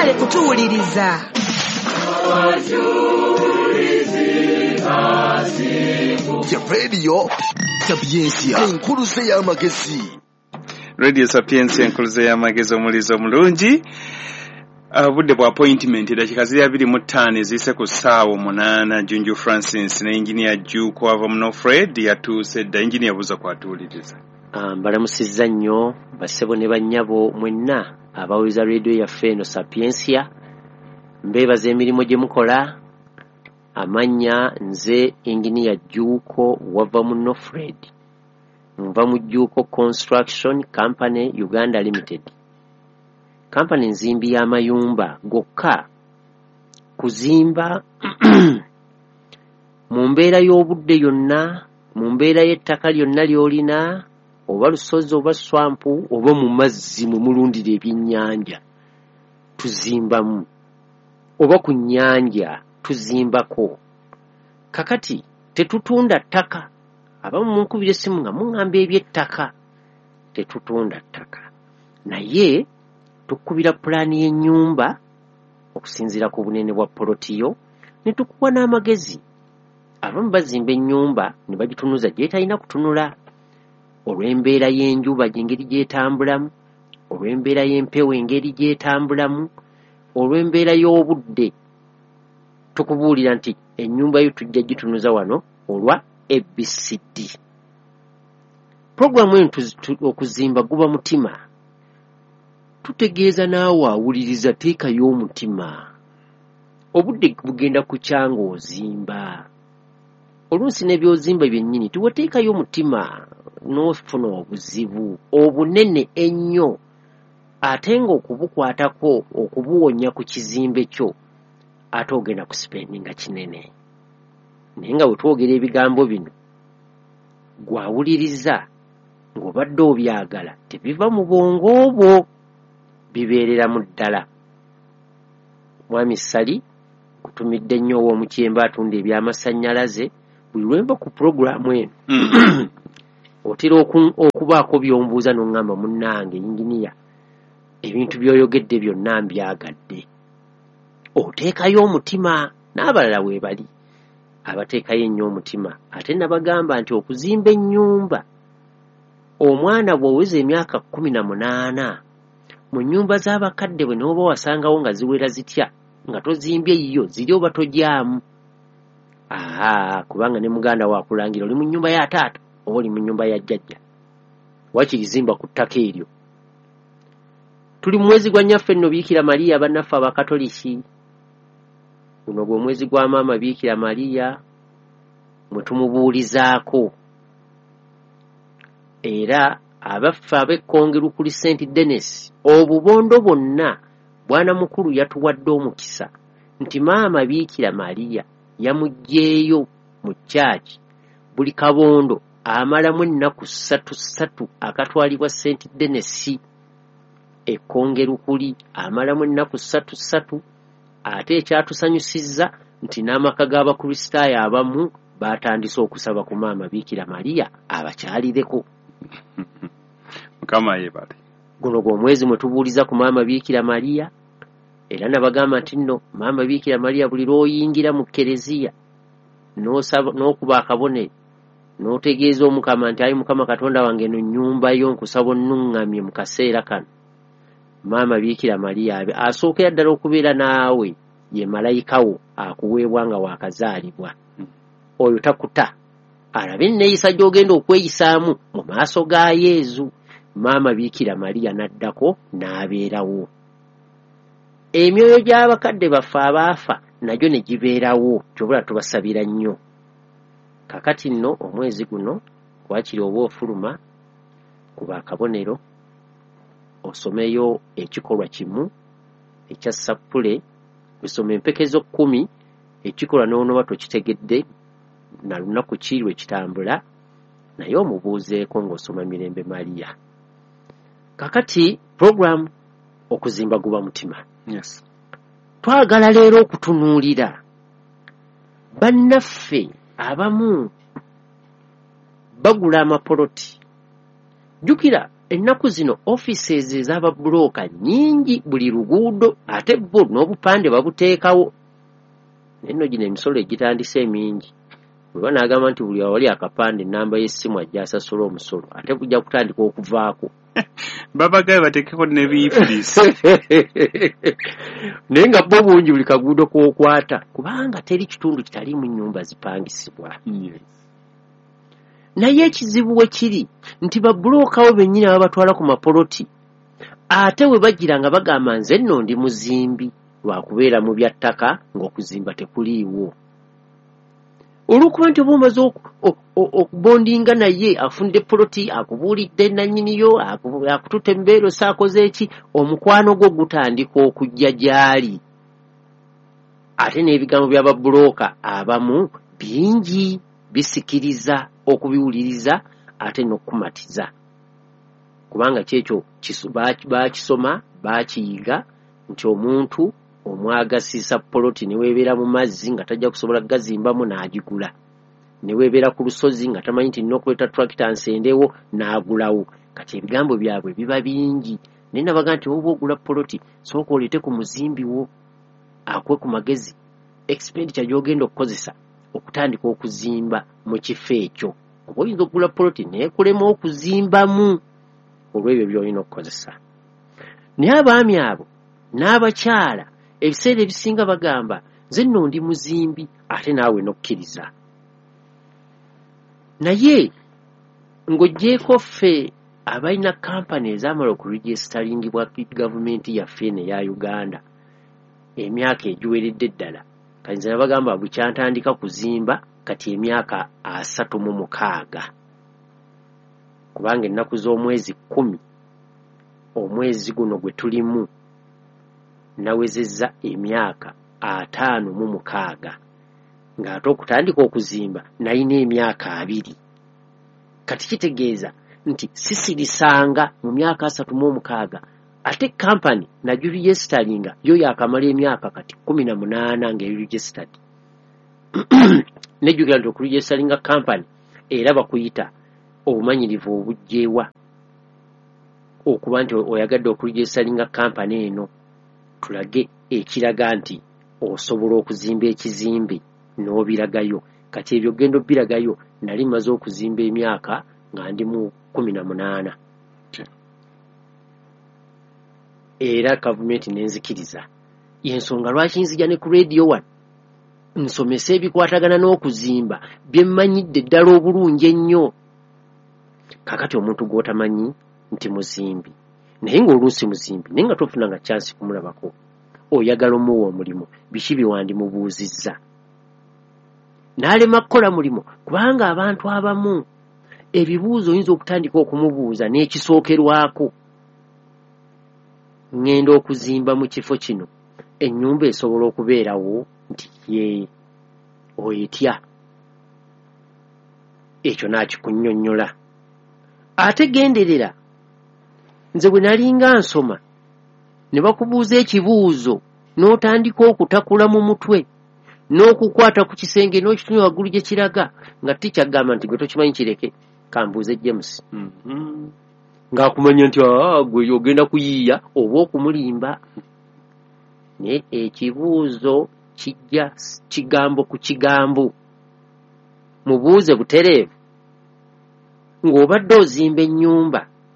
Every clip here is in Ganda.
Mwagale kutuwuliriza. Radio Sapiensia enkuluze y'amagezi. Radio Sapiensia enkuluze y'amagezi omulizo mulungi. Budde bwa appointment dakika ziri 25 zise ku ssaawa 8 Junju Francis na engineer Juko ava muno Fred yatuuse dda engineer buza kwatuuliriza. Mbalamusizza nnyo bassebo ne bannyabo mwenna abawuliza radio yaffe eno Sapiensia. Mbeebaza emirimu gye mukola. Amanya nze engineer Juko wava muno Fred. Nva mu Juko Construction Company Uganda Limited. Company nzimbi y'amayumba gokka kuzimba mu mbeera y'obudde yonna, mu mbeera y'ettaka lyonna ly'olina, oba lusozi oba swampu oba mu mazzi mu mulundira ebyennyanja tuzimbamu, oba ku nnyanja tuzimbako. Kakati tetutunda ttaka. Abamu munkubira essimu nga muŋŋamba eby'ettaka. Tetutunda ttaka. Naye tukubira pulaani y'ennyumba okusinziira ku bunene bwa polotiyo ne tukuwa n'amagezi. Abamu bazimba ennyumba ne bagitunuza gy'etalina kutunula olw'embeera y'enjuba engeri gy'etambulamu, olw'embeera y'empewo engeri gy'etambulamu, olw'embeera y'obudde. Tukubuulira nti ennyumba yo tujja gitunuza wano olwa ABCD. Programu eno okuzimba guba mutima. Tutegeeza naawe awuliriza teeka y'omutima. Obudde bugenda kukyanga ozimba. Oluusi n'ebyozimba byennyini tuwateeka y'omutima n'ofuna obuzibu obunene ennyo, ate nga okubukwatako okubuwonya ku kizimbe kyo ate ogenda ku spendinga kinene. Naye nga bwe twogera ebigambo bino gwawuliriza ng'obadde obyagala tebiva mu bwongo bwo, bibeerera mu ddala. Mwami Sali kutumidde nnyo ow'omukyemba atunda ebyamasannyalaze buli lwemba ku puroguramu eno. Otera okubaako by'ombuuza n'oŋŋamba munnange inginiya ebintu by'oyogedde byonna mbyagadde. Oteekayo omutima, n'abalala we bali abateekayo ennyo omutima. Ate nabagamba nti okuzimba ennyumba, omwana bw'oweza emyaka 18 mu nnyumba z'abakadde bwe n'oba wasangawo nga ziwera zitya nga tozimbye yiyo ziri oba tojyamu. Kubanga ne muganda waakulangira oli mu nnyumba ya taata oba oli mu nnyumba ya jjajja, wakirizimba ku ttaka eryo. Tuli mu mwezi gwa nnyaffe nno Biikira Mariya bannaffe abakatoliki. Guno gwe mwezi gwa maama Biikira Mariya mwe tumubuulizaako. Era abaffe ab'ekkongeru kuli St. Denis obubondo bonna bwana mukulu yatuwadde omukisa nti maama Biikira Mariya yamuggyeeyo mu kyaki buli kabondo amalamu ennaku 3 akatwalibwa St. Denis. Ekkongeru kuli amalamu ennaku 3. Ate ekyatusanyusizza nti n'amaka g'abakristaayo abamu baatandise okusaba ku maama Biikira Mariya abakyalireko. Mukama yebale. Guno gwe mwezi mwe tubuuliza ku maama Biikira Mariya. Era nabagamba nti nno maama Biikira Mariya buli lw'oyingira mu kereziya n'okuba akabonero n'otegeeza Omukama nti ayi Mukama Katonda wange eno nnyumba yo nkusaba onnuŋŋamye mu kaseera kano, maama Biikira Mariya asookera ddala okubeera naawe ye malayika wo akuweebwa nga waakazaalibwa. Oyo takuta, alabe enneeyisa gy'ogenda okweyisaamu mu maaso ga Yeezu. Maama Biikira Mariya n'addako n'abeerawo. Emyoyo gy'abakadde baffe abaafa nagyo ne gibeerawo, kyobula tubasabira nnyo. Kakati nno omwezi guno wakiri oba ofuluma ku baakabonero osomeyo ekikolwa kimu ekya Sappule, osoma empekezo 10, ekikolwa n'onoba tokitegedde na lunaku ki lwe kitambula, naye omubuuzeeko ng'osoma Mirembe Mariya. Kakati program okuzimba guba mutima. Yes. Twagala leero okutunuulira bannaffe abamu bagula amapoloti. Jukira ennaku zino offices ez'aba broker nyingi buli luguudo ate bo n'obupande babuteekawo. Neno gino emisolo egitandise emingi. Bwe banaagamba nti buli awali akapande ennamba y'essimu ajja asasula omusolo ate kujja kutandika okuvaako. Babagaye bateekeko ne biifulisi. Naye nga bo bungi buli kaguudo k'okwata kubanga teri kitundu kitaliimu nnyumba zipangisibwa. Naye ekizibu we kiri nti babbulookawo bennyini ababatwala ku mapoloti ate we bagira nga bagamba nze nno ndi muzimbi lwakubeera mu bya ttaka ng'okuzimba tekuliiwo. Olw'okuba nti oba omaze okubondinga naye afunde poloti akubuulidde nannyiniyo akututa embeero saakoze eki omukwano gwo gutandika okujja gy'ali. Ate n'ebigambo by'ababulooka abamu bingi bisikiriza okubiwuliriza ate n'okumatiza kubanga kyekyo baakisoma baakiyiga nti omuntu omwagasiisa poloti ne weebeera mu mazzi nga tajja kusobola gazimbamu n'agigula, ne weebeera ku lusozi nga tamanyi nti nina okuleeta tractor nsendewo n'agulawo. Kati ebigambo byabwe biba bingi naye nabaga nti oba ogula poloti sooka oleete ku muzimbi wo akuwe ku magezi expenditure gy'ogenda okukozesa okutandika okuzimba mu kifo ekyo. Oba oyinza okugula poloti naye kulema okuzimbamu olw'ebyo by'olina okukozesa. Naye abaami abo n'abakyala ebiseera ebisinga bagamba nze nno ndi muzimbi ate naawe n'okkiriza. Naye ng'oggyeko ffe abalina kampani ezaamala okuregistalingibwa gavumenti yaffe eno eya Uganda emyaka egiweredde ddala, kayinza nabagamba bukyantandika kuzimba kati emyaka 36 kubanga ennaku z'omwezi 10 omwezi guno gwe tulimu nawezezza emyaka 56 ng'ate okutandika okuzimba nalina emyaka 2. Kati kitegeeza nti sisirisanga mu myaka 36 ate kampani nagiregistalinga yo yakamala emyaka kati 18 ng'eregistered. Nejjukira nti okuregistalinga kampani era bakuyita obumanyirivu obujjeewa okuba nti oyagadde okuregistalinga kampani eno tulage ekiraga nti osobola okuzimba ekizimbe n'obiragayo. Kati ebyo genda obiragayo nali maze okuzimba emyaka nga ndi mu 18 era gavumenti nenzikiriza. Yensonga lwaki nzija ne ku radio 1 nsomesa ebikwatagana n'okuzimba bye mmanyidde ddala obulungi ennyo. Kakati omuntu gw'otamanyi nti muzimbi naye ng'oluusi muzimbi naye nga tofunanga chansi kumulabako oyagala omuwa omulimu biki byewandimubuuzizza n'alema kukola mulimu kubanga abantu abamu ebibuuzo oyinza okutandika okumubuuza n'ekisookerwako. Ngenda okuzimba mu kifo kino ennyumba esobola okubeerawo nti ye oyitya ekyo naakikunnyonnyola. Ate genderera nze bwe nalinga nsoma ne bakubuuza ekibuuzo n'otandika okutakula mu mutwe n'okukwata ku kisenge n'okitunula waggulu gye kiraga nga tikyagamba nti gwe tokimanyi kireke kambuuze James. Ng'akumanya nti gwe ogenda kuyiiya oba okumulimba. Naye ekibuuzo kijja kigambo ku kigambo. Mubuuze butereevu ng'obadde ozimba ennyumba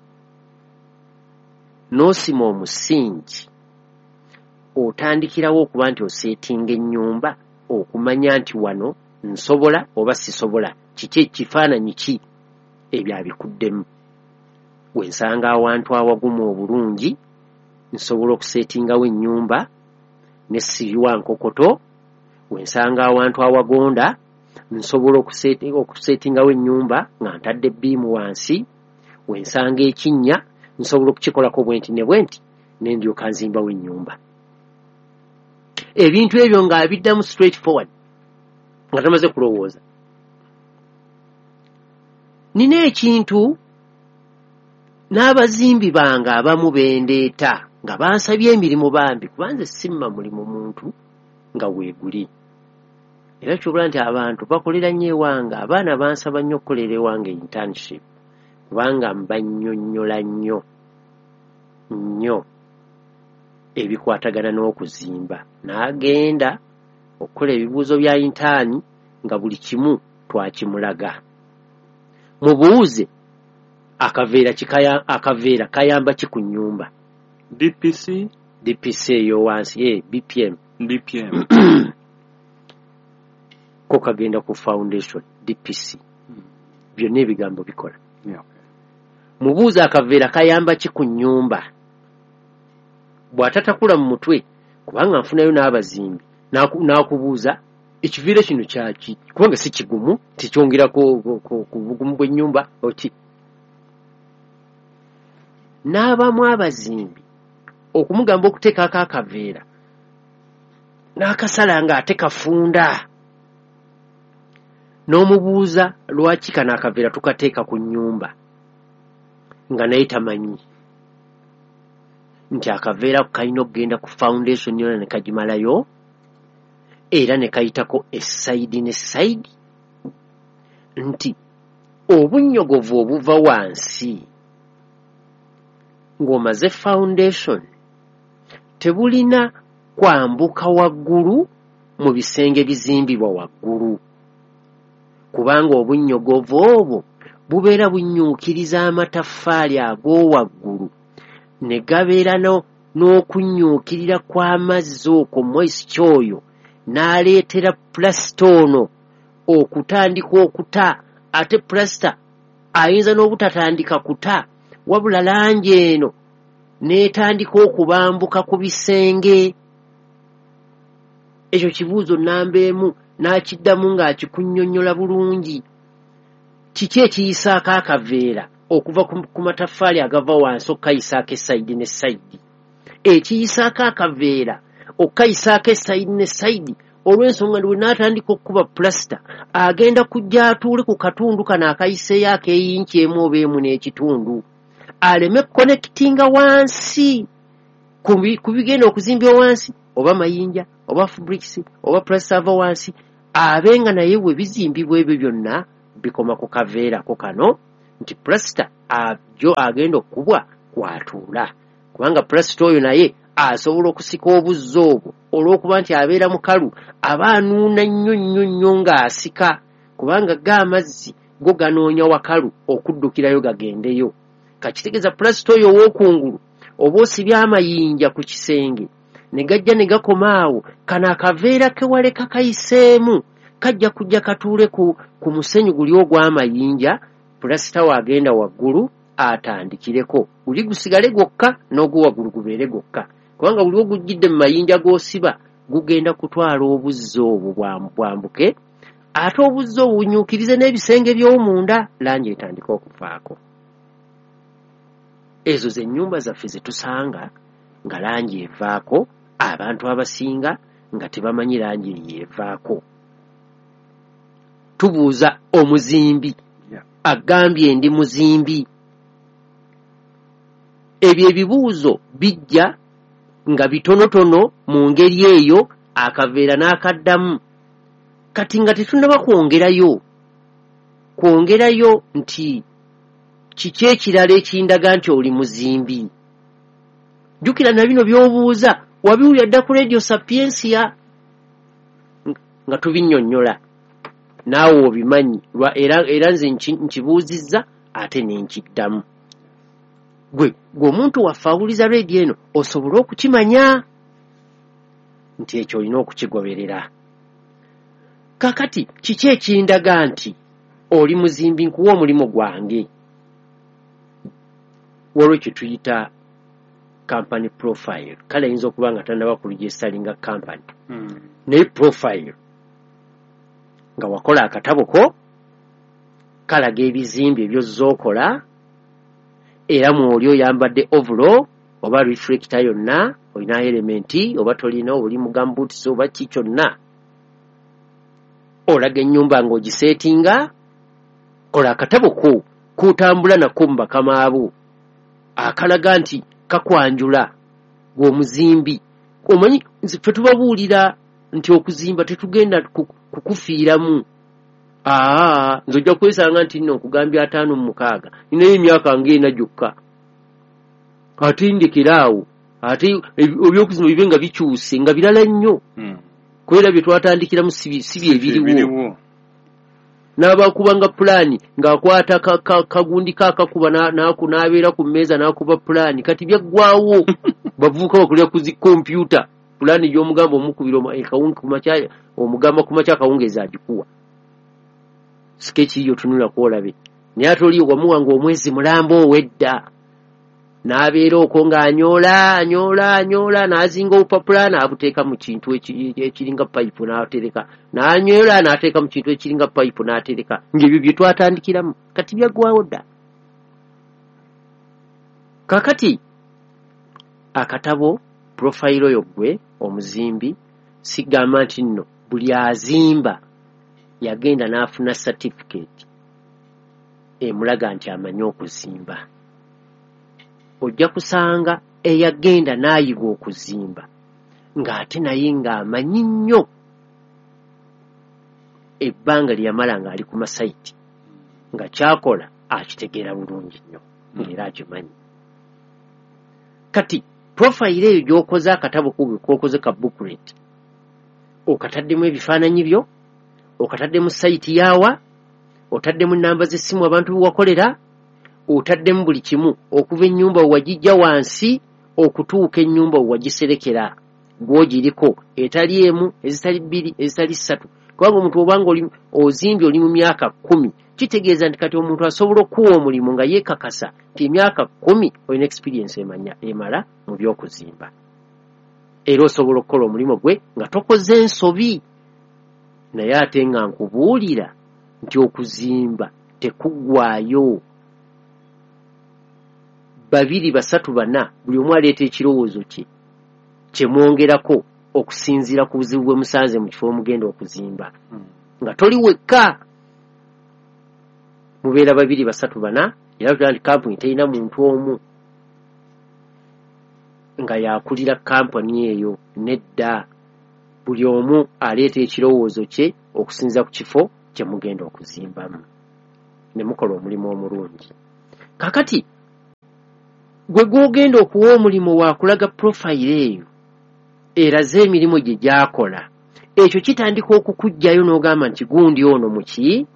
n'osima omusingi otandikirawo okuba nti oseetinga ennyumba okumanya nti wano nsobola oba sisobola kiki ekifaananyi ki ebyo abikuddemu. Wensanga awantu awagumu obulungi nsobola okuseetingawo ennyumba ne siriwa nkokoto. Wensanga awantu awagonda nsobola okuseetingawo ennyumba nga ntadde bbiimu wansi. Wensanga ekinnya nsobola okukikolako bwenti ne bwenti ne ndyoka nzimbawo ennyumba. Ebintu ebyo ng'abiddamu straight forward nga tamaze kulowooza. Nina ekintu n'abazimbi bange abamu bendeeta nga bansabye emirimu bambi kubanze simma mulimu muntu nga weeguli. Era kyobula nti abantu bakolera nnyo ewange abaana bansaba nnyo okukolera ewange internship kubanga mbannyonnyola nnyo ebikwatagana n'okuzimba. N'agenda okukola ebibuuzo bya intaani nga buli kimu twakimulaga. Mubuuze akaveera kayamba ki ku nnyumba? DPC eyo wansi, BPM. Ko kagenda ku foundation DPC. Byonna ebigambo bikola. Mubuuze akaveera kayamba ki ku nnyumba? Bw'atatakula mu mutwe kubanga nfunayo n'abazimbi n'akubuuza ekiviira kino kyaki kubanga si kigumu tikyongerako ku bugumu bw'ennyumba oti. N'abamu abazimbi okumugamba okuteekako akaveera n'akasala ng'ate kafunda. N'omubuuza lwaki kano akaveera tukateeka ku nnyumba nga naye tamanyi nti akaveera kalina okugenda ku foundation yona ne kagimalayo era ne kayitako essayidi n'essayidi nti obunnyogovu obuva wansi ng'omaze foundation tebulina kwambuka waggulu mu bisenge bizimbibwa waggulu kubanga obunnyogovu obwo bubeera bunyuukiriza amataffaali ag'owaggulu ne gabeera n'okunyuukirira kw'amazzi okwo moisture oyo n'aleetera pulasita ono okutandika okuta. Ate pulasita ayinza n'obutatandika kuta wabula langi eno n'etandika okubambuka ku bisenge. Ekyo kibuuzo nnamba emu n'akiddamu ng'akikunnyonnyola bulungi. Kiki ekiyisaako akaveera okuva ku mataffaali agava wansi okukayisaako essayidi n'essayidi? Ekiyisaako akaveera okukayisaako essayidi n'essayidi olw'ensonga bwe n'atandika okukuba pulasita agenda kujja atuule ku katundu kano akayiseeyo ak'eyinki emu oba emu n'ekitundu aleme konekitinga wansi ku bigenda okuzimbya wansi oba mayinja oba fabrics oba pulasita ava wansi abenga naye we bizimbibwa ebyo byonna bikoma ku kaveerako kano nti pulasita ajo agenda okubwa kwatuula kubanga pulasita oyo naye asobola okusika obuzzi obwo olw'okuba nti abeera mukalu aba anuuna nnyo ng'asika kubanga g'amazzi go ganoonya wakalu okuddukirayo gagendeyo. Kakitegeeza pulasita oyo ow'okungulu oba osibye amayinja ku kisenge ne gajja ne gakoma awo kano akaveera ke waleka kayiseemu kajja kujja katuule ku musenyu guli ogw'amayinja pulasita wagenda waggulu atandikireko guli gusigale gwokka n'oguwaggulu gubeere gwokka kubanga buli ogujjidde mu mayinja g'osiba gugenda kutwala obuzzi obwo bwambuke ate obuzzi obwo bunyuukirize n'ebisenge by'omunda langi etandika okuvaako. Ezo ze nnyumba zaffe ze tusanga nga langi evaako abantu abasinga nga tebamanyi langi yeevaako. Tubuuza omuzimbi agambye ndi muzimbi. Ebyo ebibuuzo bijja nga bitonotono mu ngeri eyo akaveera n'akaddamu. Kati nga tetunnaba kwongerayo nti kiki ekirala ekindaga nti oli muzimbi. Jjukira na bino by'obuuza wabiwulira dda ku Radio Sapiensia nga tubinnyonnyola naawe obimanyi era nze nkibuuzizza ate nenkiddamu. Gwe omuntu waffe awuliza radio eno osobole okukimanya nti ekyo olina okukigoberera. Kakati kiki ekindaga nti oli muzimbi? Nkuwa omulimu gwange waliwo kye tuyita company profile. Kale ayinza okuba nga tannaba kuregistaringa company naye profile nga wakola akatabo ko kalaga ebizimbe ebyozookola era mwoli oyambadde overall oba reflector yonna olina elementi oba tolina oli mu gumboots oba ki kyonna olaga ennyumba ng'ogiseetinga kola akatabo ko kutambula nako mu bakama abo akalaga nti kakwanjula gw'omuzimbi. Omanyi nze ffe tubabuulira nti okuzimba tetugenda kukufiiramu nzojja kwesanga nti nno nkugambye 5-6 ninayo emyaka ng'ena gyokka ate ndekerawo ate ebyokuzima bibe nga bikyuse nga birala nnyo kubera bye twatandikiramu si bye biriwo n'abakubanga pulaani ng'akwata kagundi kaakakuba n'abeera ku mmeeza n'akuba pulaani kati byaggwawo bavuuka bakulira ku zikompyuta pulaani gy'omugamba omukubira omugamba ku makya akawungeezi agikuwa sketch hiyo tunula kwolabe naye ate oli wamuwanga omwezi mulambo owedda n'abeera okwo ng'anyoola n'azinga obupapula n'abuteeka mu kintu ekiringa payipu n'atereka n'anyoola n'ateeka mu kintu ekiringa payipu n'atereka ng'ebyo bye twatandikiramu kati byaggwawo dda. Kakati akatabo profile yo gwe omuzimbi sigamba nti nno buli azimba yagenda n'afuna certificate emulaga nti amanyi okuzimba. Ojja kusanga eyagenda n'ayiga okuzimba ng'ate naye ng'amanyi nnyo ebbanga lyamala ng'ali ku masayiti nga kyakola akitegeera bulungi nnyo ng'era akimanyi. Kati profile eyo gy'okoze akatabo k'okoze ka booklet okataddemu ebifaananyi byo, okataddemu sayiti yaawa, otaddemu nnamba z'essimu abantu be wakolera, otaddemu buli kimu okuva ennyumba wagijja wansi okutuuka ennyumba wagiserekera gw'ogiriko etali emu, ezitali bbiri, ezitali ssatu. Kubanga omuntu obanga ozimbye oli mu myaka 10 kitegeeza nti kati omuntu asobola okuwa omulimu nga yeekakasa nti emyaka 10 olina experience emala mu by'okuzimba. Era osobola okukola omulimu gwe nga tokoze ensobi. Naye ate nga nkubuulira nti okuzimba tekuggwaayo. 2, 3, 4 buli omu aleeta ekirowoozo kye kyemwongerako okusinziira ku buzibu bwe musanze mu kifo omugenda okuzimba. Nga toli wekka mubeera 2, 3, 4 era tulaba nti kampuni terina muntu omu nga yakulira kampuni eyo. Nedda, buli omu aleeta ekirowoozo kye okusinziira ku kifo kye mugenda okuzimbamu ne mukola omulimu omulungi. Kakati gwe gw'ogenda okuwa omulimu wa kulaga profile eyo eraze emirimu gye gy'akola, ekyo kitandika okukuggyayo n'ogamba nti gundi ono muki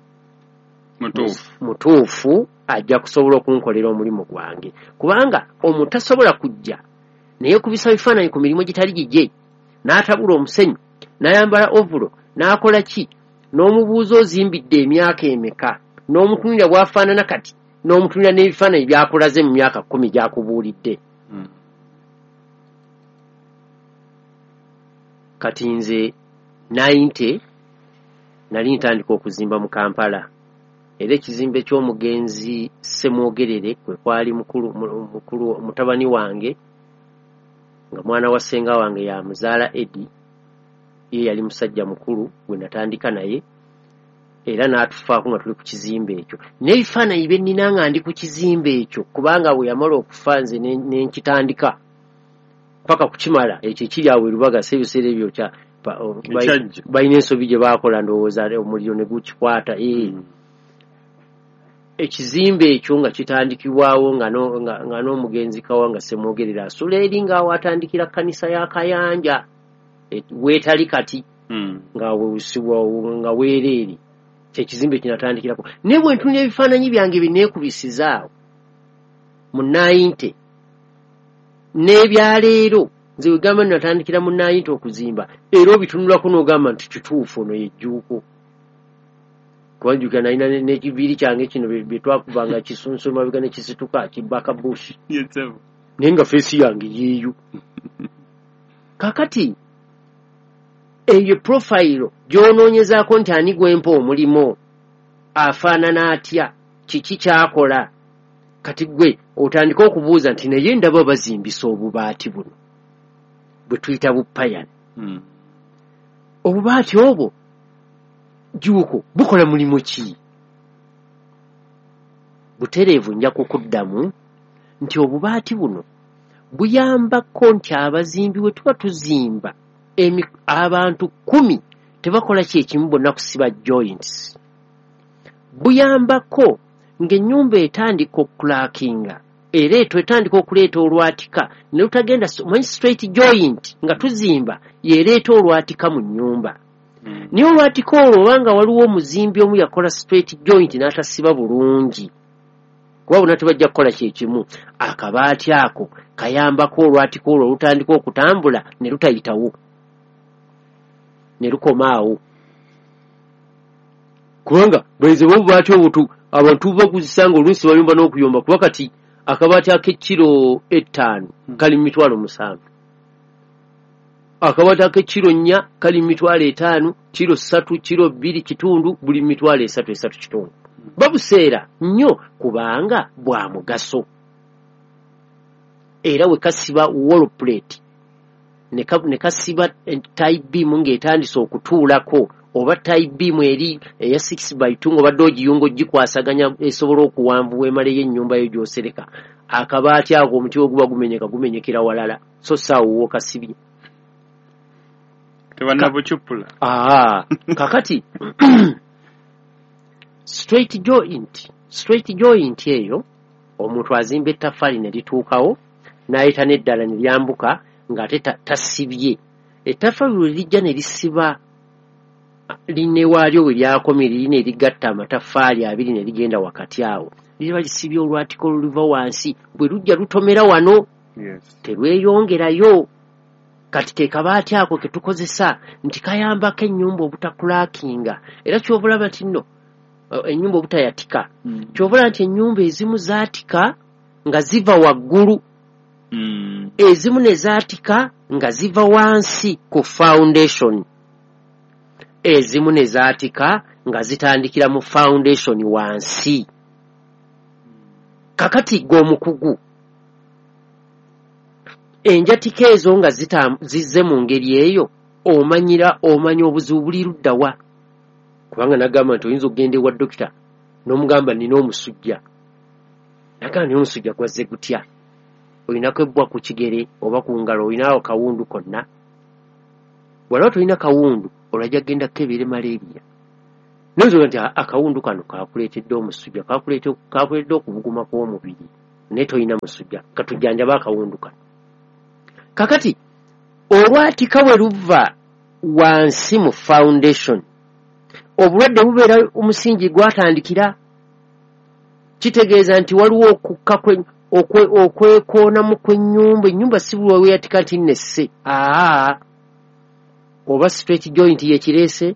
mutuufu ajja kusobola okunkolera omulimu gwange. Kubanga omuntu tasobola kujja naye kubisa bifaananyi ku mirimu gitali gijje n'atabula omusenyu n'ayambala ovulo n'akola ki n'omubuuza ozimbidde emyaka emeka n'omutunira bw'afaanana kati n'omutunira n'ebifaananyi by'akulaze mu myaka 10 gy'akubuulidde. Kati nze 90 nali ntandika okuzimba mu Kampala era ekizimbe ky'omugenzi Semwogerere kwe kwali mukulu mutabani wange nga mwana wa ssenga wange yamuzaala Edi, ye yali musajja mukulu gwe natandika naye era n'atufaako nga tuli ku kizimbe ekyo n'ebifaananyi bye nnina nga ndi ku kizimbe ekyo kubanga bwe yamala okufa nze n'enkitandika paka kukimala ekyo ekiri awo erubagasa ebiseera ebyo balina ensobi gye baakola ndowooza omuliro ne gukikwata. Ekizimbe ekyo nga kitandikibwawo nga n'omugenzi Kawanga Semwogerera asula eri ng'awo atandikira kkanisa ya Kayanja weetali kati nga weereeri kyekizimbe kinatandikirako. Naye bwe ntunira ebifaananyi byange bye neekubisizaawo mu 90 n'ebyaleero nze wegamba natandikira mu 90 okuzimba era obitunulako n'ogamba nti kituufu ono yejjuuko. Kubanjuka nalina n'ekiviiri kyange kino bye twakubanga kisunsu mabega ne kisituka kibbaka bush naye nga feesi yange yeeyo. Kakati eyo profile gy'onoonyezaako nti ani gwempa omulimu afaanana atya, kiki kyakola. Kati gwe otandika okubuuza nti naye ndaba bazimbisa obubaati buno bwe tuyita bupayani. Obubaati obwo juuko bukola mulimu ki? Butereevu nja kukuddamu nti obubaati buno buyambako nti abazimbi bwe tuba tuzimba abantu 10 tebakola kyekimu bonna kusiba joints. buyambako ng'ennyumba etandika okulaakinga era etandika okuleeta olwatika ne lutagenda manyi straight joint nga tuzimba yereeta olwatika mu nnyumba. Niyo olwatika olwo obanga waliwo omuzimbi omu yakola straight joint n'atasiba bulungi kuba bonna tebajja kukola kyekimu, akabaati ako kayambako olwatika olwo olutandika okutambula ne lutayitawo ne lukomaawo. Kubanga bweze bobubaati obutu abantu baguzisanga oluusi bayumba n'okuyomba kuba kati akabaati ak'ekiro 5 kali mu mitwalo 7, akabaati ak'ekiro 4 kali mu mitwalo 5, kiro 3, kiro 2 kitundu buli mitwalo 3 kitundu. Babuseera nnyo kubanga bwa mugaso era we kasiba wall plate ne kasiba tie beam ng'etandise okutuulako oba tie beam eri eya 6x2 ng'obadde ogiyunga ogikwasaganya esobola okuwanvuwa emaleyo ennyumba yo gy'osereka, akabaati ako omuti oguba gumenyekera walala so saawo kasibye tebannabucupula. Kakati straight joint eyo omuntu azimba ettaffaali ne lituukawo n'ayita n'eddala ne lyambuka ng'ate tasibye. Ettaffaali lwe lijja ne lisiba linne waalyo we lyakomye liri ne ligatta amataffaali 2 ne ligenda wakati awo, liba lisibye olwatika oluliva wansi, bwe lujja lutomera wano terweyongerayo. Kati ke kabaati ako ke tukozesa nti kayambako ennyumba obutakulakinga era kyobulaba nti nno ennyumba obutayatika. Kyobulaba nti ennyumba ezimu zaatika nga ziva waggulu, ezimu ne zaatika nga ziva wansi ku foundation, ezimu ne zaatika nga zitandikira mu foundation wansi. Kakati g'omukugu enjatika ezo nga zizze mu ngeri eyo omanya obuzibu buli luddawa. Kubanga nagamba nti oyinza okugenda ewa dokita n'omugamba nina omusujja, nagamba nina omusujja gwazze gutya, olinako ebbwa ku kigere oba ku ngalo, olinawo kawundu konna. Bw'alaba tolina kawundu olajja kgenda kukebera malaria. Nozoga nti akawundu kano kakuleetedde omusujja, kakuleetedde okubuguma kw'omubiri naye tolina musujja, katujjanjaba akawundu kano. Kakati olwatika bwe luva wansi mu foundation obulwadde bubeera omusingi gwatandikira, kitegeeza nti waliwo okukka okwekoonamu kw'ennyumba. Ennyumba si bulwa weyatika nti nnesse, oba straight joint yekireese,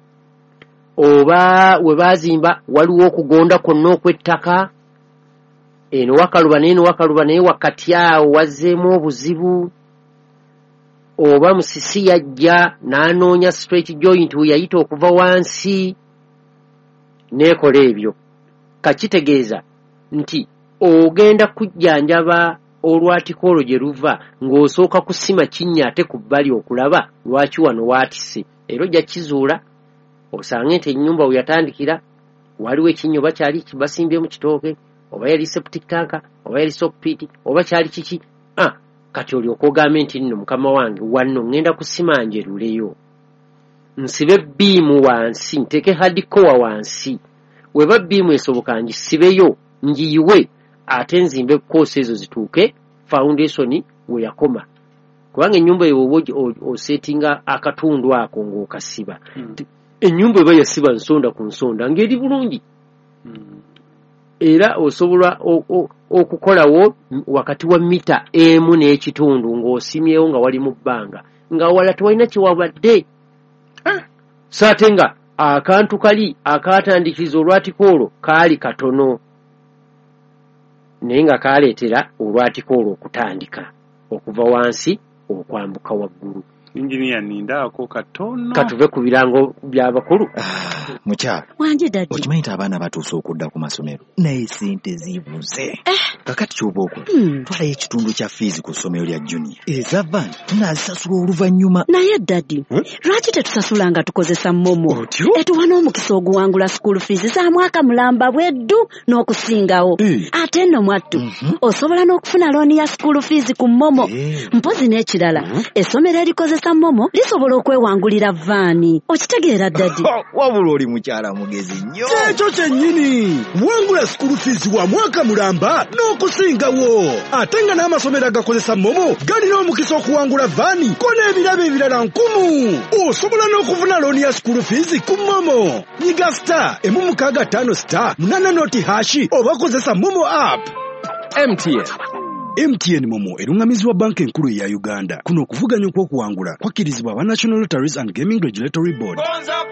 oba we baazimba waliwo okugonda kwonna okw'ettaka, eno wakaluba n'eno wakaluba naye wakati awo wazzeemu obuzibu, oba musisi yajja n'anoonya straight joint we yayita okuva wansi n'ekola ebyo. Kakitegeeza nti ogenda kujjanjaba olwatika olwo gye luva ng'osooka kusima kinnya ate ku bbali okulaba lwaki wano waatise. Era ojja kizuula osange nti ennyumba we yatandikira waliwo ekinnya oba kyali basimbye mu kitooke, oba yali septic tanka, oba yali sockpit, oba kyali kiki. Kati olyoka ogambe nti nno mukama wange wanno ngenda kusima njeruleyo, nsibe bbiimu wansi, nteeke hardcore wansi, weba bbiimu esoboka ngisibeyo ngiyiwe ate nzimbe koosi ezo zituuke foundation we yakoma. Kubanga ennyumba eyo oba osetinga akatundu ako ng'okasiba, ennyumba eba yasiba nsonda ku nsonda ng'eri bulungi, era osobola okukolawo wakati wa mita 1.5 ng'osimyewo nga wali mu bbanga nga wala tewalina kyewabadde. So ate nga akantu kali akatandikiriza olwatika olwo kaali katono naye nga kaleetera olwatika olwo okutandika okuva wansi okwambuka waggulu. Engineer nindaako katono katuve ku birango by'abakulu. Mukyala wanje dadi okimanyi nti abaana batuuse okudda ku masomero naye sente zibuze. Kakati ky'oba okola twalayo ekitundu kya fiizi ku ssomero lya junior eza van tunaazisasula oluvannyuma. naye dadi lwaki tetusasula nga tukozesa momo etuwa n'omukisa oguwangula school fees za mwaka mulamba bweddu n'okusingawo. Ate nno mwattu osobola n'okufuna looni ya school fees ku momo. Mpozi n'ekirala essomero erikozesa ng'okozesa Momo lisobola okwewangulira vaani. Okitegeera Daddy? Wabula oli mukyala mugezi nnyo. Ekyo kyennyini. Wangula school fees wa mwaka mulamba n'okusingawo. Ate nga n'amasomero agakozesa Momo galina omukisa okuwangula vaani ko n'ebirabo ebirala 1000. Osobola n'okufuna looni ya school fees ku Momo. Nyiga *855*8 oba kozesa Momo app. MTN Momo erungamizibwa banka enkulu ya Uganda. Kuno okuvuganya okw'okuwangula kwakkirizibwa aba National Lotteries and Gaming Regulatory Board.